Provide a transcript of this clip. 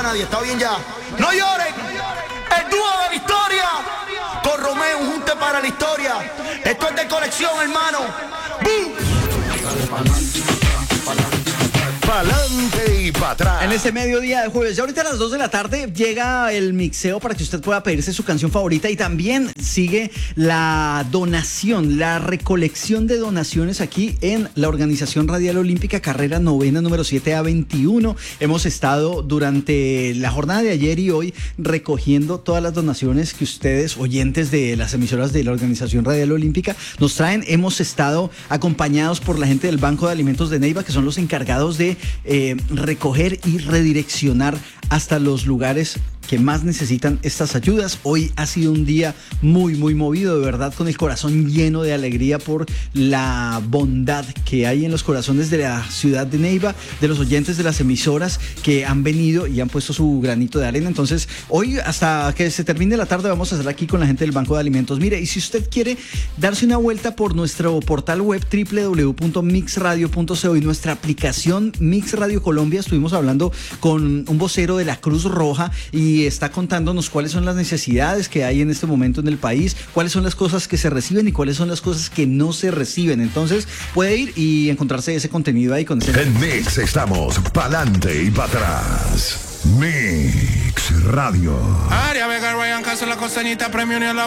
a nadie, está bien ya. No lloren. El dúo de la historia. Con Romeo, un junte para la historia. Esto es de colección, hermano. ¡Bum! Pa'lante y para atrás. En este mediodía de jueves, ya ahorita a las 2 de la tarde llega el mixeo para que usted pueda pedirse su canción favorita y también sigue la donación, la recolección de donaciones aquí en la Organización Radial Olímpica, carrera novena número 7A21. Hemos estado durante la jornada de ayer y hoy recogiendo todas las donaciones que ustedes, oyentes de las emisoras de la Organización Radial Olímpica, nos traen. Hemos estado acompañados por la gente del Banco de Alimentos de Neiva, que son los encargados de recoger y redireccionar hasta los lugares que más necesitan estas ayudas. Hoy ha sido un día muy movido, de verdad, con el corazón lleno de alegría por la bondad que hay en los corazones de la ciudad de Neiva, de los oyentes de las emisoras que han venido y han puesto su granito de arena. Entonces, hoy hasta que se termine la tarde vamos a estar aquí con la gente del Banco de Alimentos. Mire, y si usted quiere darse una vuelta por nuestro portal web www.mixradio.co y nuestra aplicación Mix Radio Colombia, estuvimos hablando con un vocero de la Cruz Roja y está contándonos cuáles son las necesidades que hay en este momento en el país, cuáles son las cosas que se reciben y cuáles son las cosas que no se reciben. Entonces puede ir y encontrarse ese contenido ahí con ese... En Mix estamos pa'lante y para atrás. Mix Radio. Aria Vega, Ryan Castro, la costañita, premio ni a la